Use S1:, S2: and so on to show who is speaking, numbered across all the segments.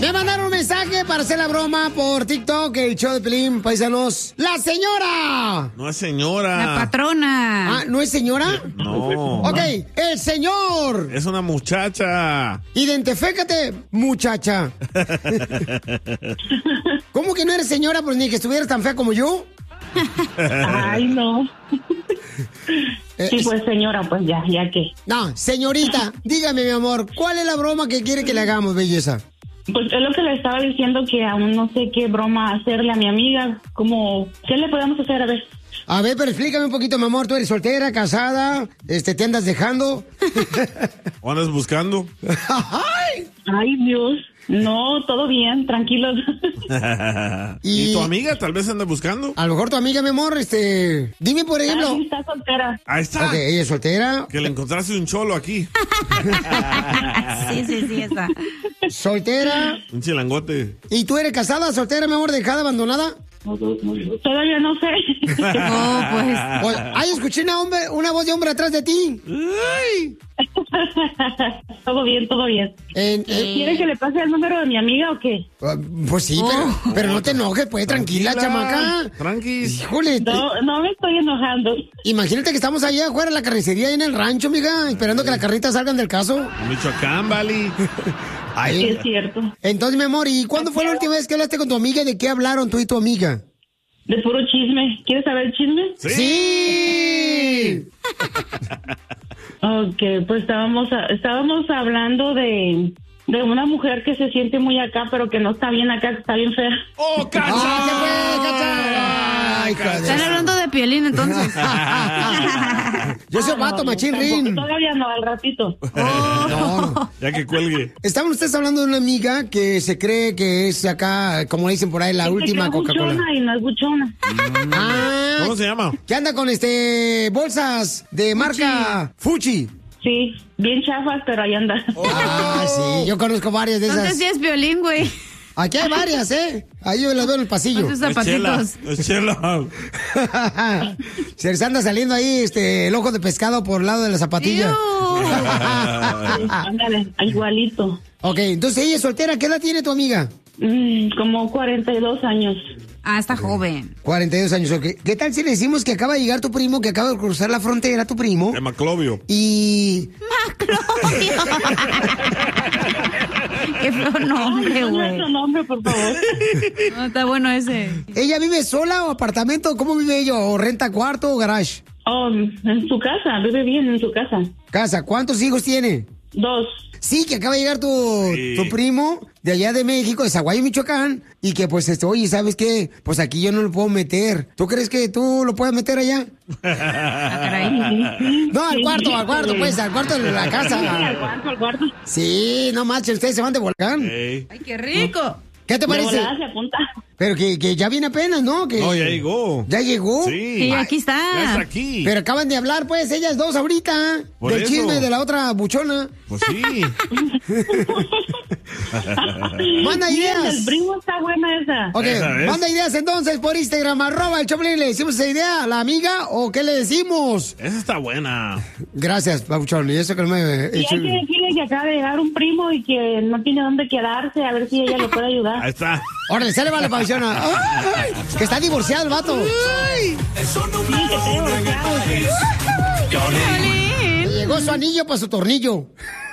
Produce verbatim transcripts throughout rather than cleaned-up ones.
S1: Me mandaron un mensaje para hacer la broma por TikTok, el show de Pelín, paisanos. ¡La señora!
S2: No es señora.
S3: La patrona.
S1: Ah, ¿no es señora?
S2: No.
S1: Ok, el señor.
S2: Es una muchacha.
S1: Identifícate, muchacha. ¿Cómo que no eres señora? Pues ni que estuvieras tan fea como yo.
S4: Ay, no. Sí, pues señora, pues ya, ya que.
S1: No, señorita, dígame, mi amor, ¿cuál es la broma que quiere que le hagamos, belleza?
S4: Pues es lo que le estaba diciendo, que aún no sé qué broma hacerle a mi amiga. Como, ¿qué le podemos hacer? A ver.
S1: A ver, pero explícame un poquito, mi amor. ¿Tú eres soltera, casada? Este, ¿te andas dejando?
S2: ¿O andas buscando?
S1: ¡Ay!
S4: Ay, Dios. No, todo bien, tranquilos.
S2: ¿Y tu amiga tal vez anda buscando?
S1: A lo mejor tu amiga, mi amor, este... Dime, por ejemplo...
S4: Ay, está soltera.
S2: Ahí está.
S1: Ok, ella es soltera.
S2: Que le encontraste un cholo aquí.
S3: Sí, sí, sí, está.
S1: Soltera.
S2: Un chilangote.
S1: ¿Y tú eres casada, soltera, mi amor, dejada, abandonada?
S4: Todavía no sé.
S3: No, pues.
S1: Pues, ay, escuché una, hombre, una voz de hombre atrás de ti.
S2: Ay.
S4: Todo bien, todo bien.
S1: En- en-
S4: ¿Quiere que le pase el número de mi amiga o qué?
S1: pues sí, pero, pero no te enojes, pues, tranquila, chamaca.
S2: Tranquis.
S1: Híjole. te-
S4: No, no me estoy enojando.
S1: Imagínate que estamos allá afuera en la carnicería, ahí en el rancho, amiga, esperando que las carritas salgan del caso.
S2: Michoacán, Vali.
S4: Sí, es cierto.
S1: Entonces, mi amor, ¿y cuándo fue la última vez que hablaste con tu amiga y de qué hablaron tú y tu amiga?
S4: De puro chisme. ¿Quieres saber el chisme?
S1: ¡Sí!
S4: Ok, pues estábamos estábamos hablando de, de una mujer que se siente muy acá, pero que no está bien acá, que está bien fea.
S2: ¡Oh, cacha!
S1: ¡Ah, qué fue, cacha! Ay, hija de
S3: Están
S1: esa.
S3: hablando de Piolín, entonces.
S1: Yo soy
S4: Ah,
S1: vato,
S4: no,
S1: machín
S4: tampoco,
S1: rin.
S4: Todavía no, al ratito.
S1: No.
S2: Ya que cuelgue.
S1: Estaban ustedes hablando de una amiga que se cree que es acá, como dicen por ahí, la
S4: Es que
S1: última
S4: es
S1: Coca-Cola.
S4: buchona y no es buchona.
S1: Ah,
S2: ¿Cómo se llama?
S1: ¿qué anda con este bolsas de marca Fuchi?
S4: Sí, bien chafas, pero ahí anda.
S1: Ah, sí, yo conozco varias de
S3: Entonces
S1: esas.
S3: sí es Piolín, güey.
S1: Aquí hay varias, ¿eh? Ahí yo las veo en el pasillo.
S3: Con sus
S2: Es chela.
S3: zapatitos.
S2: Es chela.
S1: Se les anda saliendo ahí este el ojo de pescado por el lado de la zapatilla.
S3: Iu.
S4: Ándale, igualito.
S1: Ok, entonces ella es soltera. ¿Qué edad tiene tu amiga?
S4: Mm, como cuarenta y dos años.
S3: Ah, está joven.
S1: cuarenta y dos años, ok. ¿Qué tal si le decimos que acaba de llegar tu primo, que acaba de cruzar la frontera, tu primo?
S2: De Maclovio.
S1: Y...
S3: Qué feo nombre,
S4: No,
S3: güey.
S4: nuestro nombre, por favor.
S3: No, está bueno ese.
S1: ¿Ella vive sola o apartamento? ¿Cómo vive ella? ¿O renta cuarto o garage?
S4: Oh, en su casa, vive bien en su casa.
S1: Casa. ¿Cuántos hijos tiene?
S4: Dos.
S1: Sí, que acaba de llegar tu,
S2: Sí.
S1: tu primo de allá de México, de Zaguayo, Michoacán, y que pues, este, oye, ¿sabes qué? Pues aquí yo no lo puedo meter. ¿Tú crees que tú lo puedes meter allá?
S3: Ah, caray.
S1: No, al
S4: Sí,
S1: cuarto, al cuarto,
S4: sí.
S1: pues, al cuarto de la
S4: Sí, al
S1: casa.
S4: cuarto, al cuarto.
S1: Sí, no manches, ustedes se van de volcán.
S2: Ey.
S3: Ay, qué rico.
S1: ¿Qué te
S4: De
S1: parece?
S4: volada se apunta.
S1: Pero que, que ya viene apenas, ¿no? Que
S2: No, ya llegó.
S1: ¿Ya llegó?
S2: Sí.
S3: Sí, aquí está.
S2: Ya está aquí.
S1: Pero acaban de hablar, pues, ellas dos ahorita.
S2: Por
S1: del
S2: eso.
S1: chisme de la otra buchona.
S2: Pues sí.
S1: Manda
S4: Bien,
S1: ideas.
S4: el primo está buena esa.
S1: Ok,
S2: Esa es.
S1: manda ideas entonces por Instagram, arroba el Choplin. ¿Le decimos esa idea a la amiga o qué le decimos?
S2: Esa está buena.
S1: Gracias, Pabuchón. Y eso que no me...
S4: Y hay que decirle que acaba de llegar un primo y que no tiene dónde quedarse, a ver si ella lo puede
S2: Ahí
S4: ayudar.
S2: está.
S1: Órale, sale vale, Pabuchona. Ay, que está divorciado el vato. Ay,
S4: Sí, que está divorciado.
S1: le llegó su anillo para su tornillo.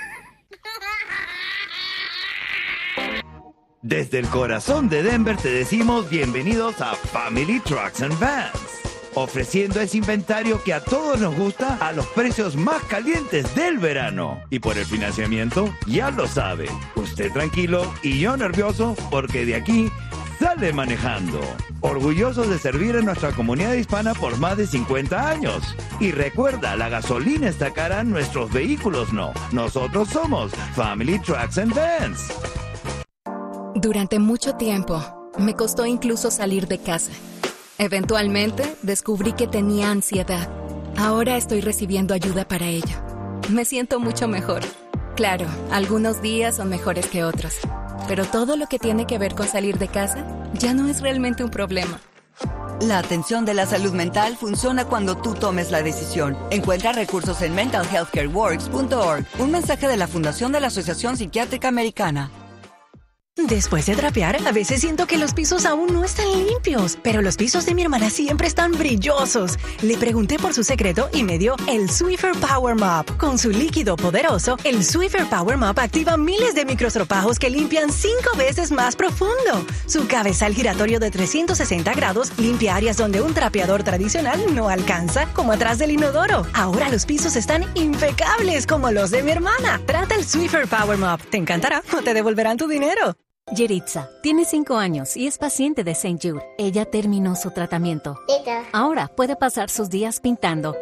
S5: Desde el corazón de Denver te decimos bienvenidos a Family Trucks and Vans, ofreciendo ese inventario que a todos nos gusta a los precios más calientes del verano. Y por el financiamiento, ya lo sabe, usted tranquilo y yo nervioso porque de aquí sale manejando. Orgullosos de servir a nuestra comunidad hispana por más de cincuenta años. Y recuerda, la gasolina está cara, nuestros vehículos no. Nosotros somos Family Trucks and Vans.
S6: Durante mucho tiempo, me costó incluso salir de casa. Eventualmente, descubrí que tenía ansiedad. Ahora estoy recibiendo ayuda para ello. Me siento mucho mejor. Claro, algunos días son mejores que otros. Pero todo lo que tiene que ver con salir de casa ya no es realmente un problema.
S7: La atención de la salud mental funciona cuando tú tomes la decisión. Encuentra recursos en mental health care works punto org. Un mensaje de la Fundación de la Asociación Psiquiátrica Americana.
S8: Después de trapear, a veces siento que los pisos aún no están limpios, pero los pisos de mi hermana siempre están brillosos. Le pregunté por su secreto y me dio el Swiffer Power Mop. Con su líquido poderoso, el Swiffer Power Mop activa miles de microstropajos que limpian cinco veces más profundo. Su cabezal giratorio de trescientos sesenta grados limpia áreas donde un trapeador tradicional no alcanza, como atrás del inodoro. Ahora los pisos están impecables como los de mi hermana. Trata el Swiffer Power Mop. Te encantará o te devolverán tu dinero.
S9: Yeritza tiene cinco años y es paciente de Saint Jude. Ella terminó su tratamiento. Ahora puede pasar sus días pintando.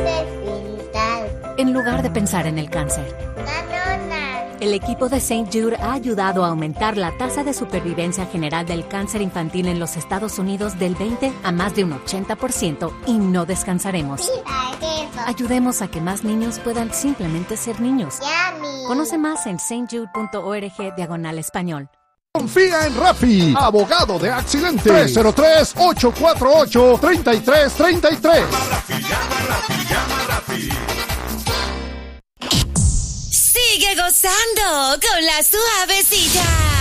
S9: En lugar de pensar en el cáncer. El equipo de Saint Jude ha ayudado a aumentar la tasa de supervivencia general del cáncer infantil en los Estados Unidos del veinte a más de un ochenta por ciento y no descansaremos. Ayudemos a que más niños puedan simplemente ser niños. Conoce más en stjude.org diagonal español.
S10: Confía en Rafi, abogado de accidentes. tres cero tres, ocho cuatro ocho, tres tres tres tres.
S11: Llama Rafi, llama Rafi, llama Rafi.
S12: Sigue gozando con la suavecita.